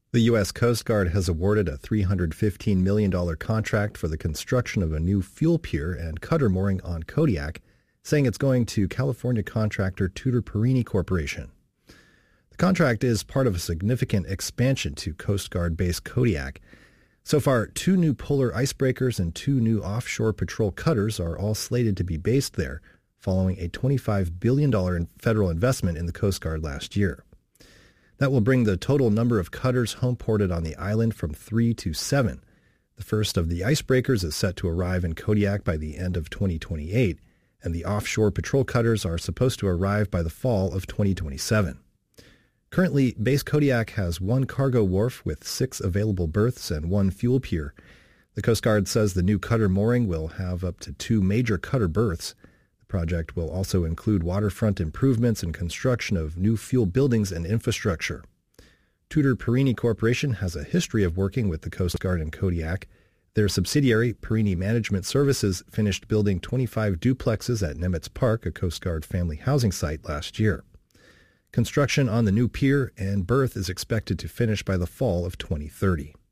The U.S. Coast Guard has awarded a $315 million contract for the construction of a new fuel pier and cutter mooring on Kodiak, saying it's going to California contractor Tutor Perini Corporation. The contract is part of a significant expansion to Coast Guard base Kodiak. So far, 2 new polar icebreakers and 2 new offshore patrol cutters are all slated to be based there, following a $25 billion federal investment in the Coast Guard last year. That will bring the total number of cutters homeported on the island from 3 to 7. The first of the icebreakers is set to arrive in Kodiak by the end of 2028, and the offshore patrol cutters are supposed to arrive by the fall of 2027. Currently, Base Kodiak has 1 cargo wharf with 6 available berths and 1 fuel pier. The Coast Guard says the new cutter mooring will have up to 2 major cutter berths. The project will also include waterfront improvements and construction of new fuel buildings and infrastructure. Tutor Perini Corporation has a history of working with the Coast Guard in Kodiak. Their subsidiary, Perini Management Services, finished building 25 duplexes at Nemitz Park, a Coast Guard family housing site, last year. Construction on the new pier and berth is expected to finish by the fall of 2030.